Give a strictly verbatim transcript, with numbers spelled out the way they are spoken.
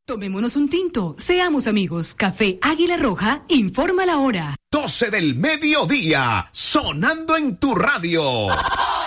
Tomémonos un tinto, seamos amigos. Café Águila Roja, informa la hora. doce del mediodía, sonando en tu radio.